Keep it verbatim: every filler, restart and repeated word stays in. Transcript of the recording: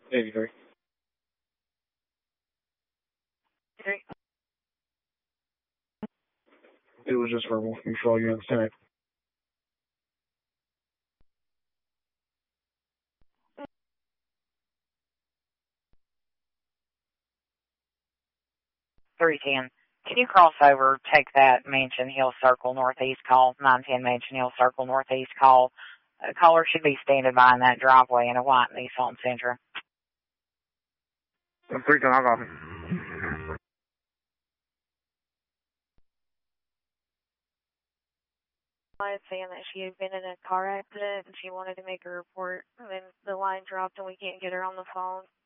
eighty-three. Three. It was just verbal. Control units ten. three ten. Can you cross over, take that Mansion Hill Circle Northeast call, nine ten Mansion Hill Circle Northeast call? A caller should be standing by in that driveway in a white Nissan Sentra. three ten, I'll copy. Line saying that she had been in a car accident and she wanted to make a report, and then the line dropped and we can't get her on the phone.